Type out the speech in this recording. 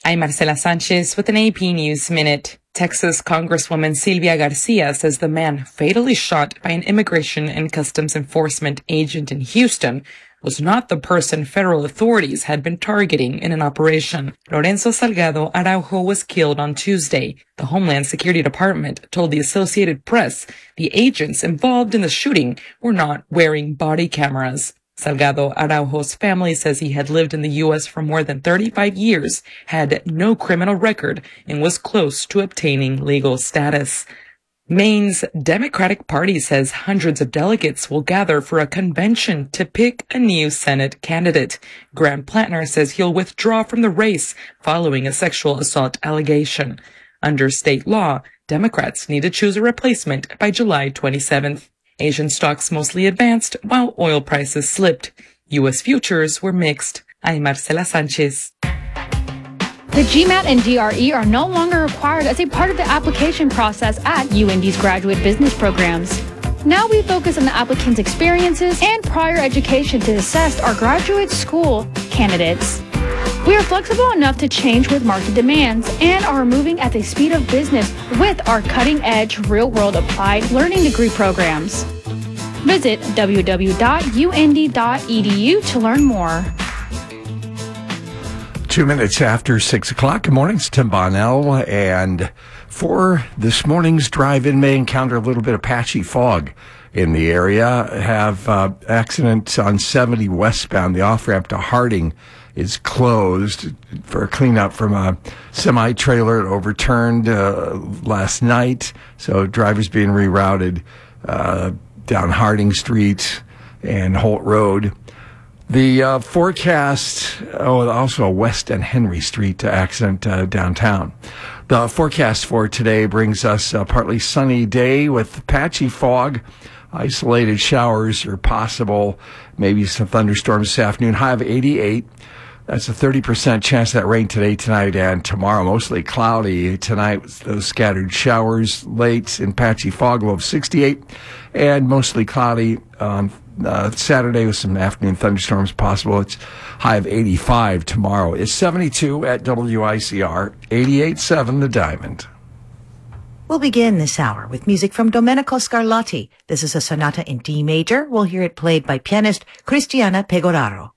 I'm Marcela Sanchez with an AP News Minute. Texas Congresswoman Sylvia Garcia says the man fatally shot by an Immigration and Customs Enforcement agent in Houston was not the person federal authorities had been targeting in an operation. Lorenzo Salgado Araujo was killed on Tuesday. The Homeland Security Department told the Associated Press the agents involved in the shooting were not wearing body cameras. Salgado Araujo's family says he had lived in the U.S. for more than 35 years, had no criminal record, and was close to obtaining legal status. Maine's Democratic Party says hundreds of delegates will gather for a convention to pick a new Senate candidate. Graham Plantner says he'll withdraw from the race following a sexual assault allegation. Under state law, Democrats need to choose a replacement by July 27th. Asian stocks mostly advanced while oil prices slipped. U.S. futures were mixed. I'm Marcela Sanchez. The GMAT and DRE are no longer required as a part of the application process at UND's graduate business programs. Now we focus on the applicant's experiences and prior education to assess our graduate school candidates. We are flexible enough to change with market demands and are moving at the speed of business with our cutting-edge, real-world applied learning degree programs. Visit www.und.edu to learn more. 2 minutes after 6 o'clock. Good morning, it's Tim Bonnell. And for this morning's drive-in, may encounter a little bit of patchy fog in the area. Have accident on 70 westbound. The off-ramp to Harding is closed for a cleanup from a semi-trailer. It overturned last night. So drivers being rerouted down Harding Street and Holt Road. The forecast, also a West and Henry Street accident downtown. The forecast for today brings us a partly sunny day with patchy fog. Isolated showers are possible, maybe some thunderstorms this afternoon. High of 88. That's a 30% chance of that rain today, tonight, and tomorrow. Mostly cloudy tonight with those scattered showers late and patchy fog, low of 68. And mostly cloudy on Saturday with some afternoon thunderstorms possible. It's high of 85 tomorrow. It's 72 at WICR, 88.7 The Diamond. We'll begin this hour with music from Domenico Scarlatti. This is a sonata in D major. We'll hear it played by pianist Cristiana Pegoraro.